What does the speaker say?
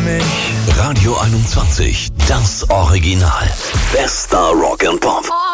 mich. Radio 21, das Original. Bester Rock and Pop.